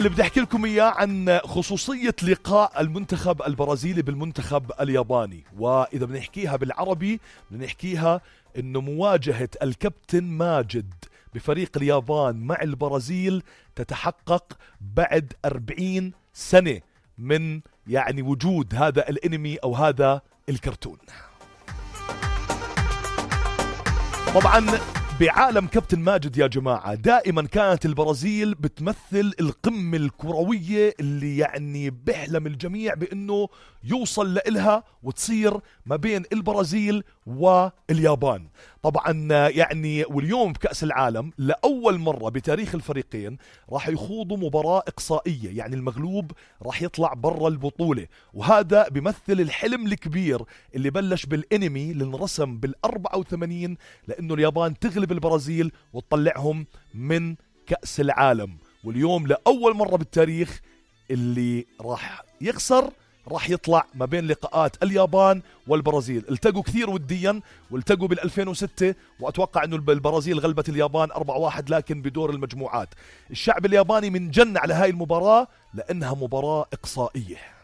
اللي بدي احكي لكم اياه عن خصوصية لقاء المنتخب البرازيلي بالمنتخب الياباني، واذا بدنا نحكيها بالعربي بدنا نحكيها انه مواجهة الكابتن ماجد بفريق اليابان مع البرازيل تتحقق بعد 40 سنة من وجود هذا الانمي او هذا الكرتون. طبعا بعالم كابتن ماجد يا جماعة دائما كانت البرازيل بتمثل القمة الكروية اللي بيحلم الجميع بأنه يوصل لإلها وتصير ما بين البرازيل واليابان. طبعا واليوم بكأس العالم لأول مرة بتاريخ الفريقين راح يخوضوا مباراة إقصائية، المغلوب راح يطلع برا البطولة، وهذا بيمثل الحلم الكبير اللي بلش بالانمي اللي انرسم بال84 لأنه اليابان تغلب البرازيل وتطلعهم من كأس العالم. واليوم لأول مرة بالتاريخ اللي راح يخسر راح يطلع ما بين لقاءات اليابان والبرازيل. التقوا كثير وديا والتقوا بال2006 وأتوقع أنه البرازيل غلبت اليابان 4-1 لكن بدور المجموعات. الشعب الياباني من جن على هاي المباراة لأنها مباراة إقصائية.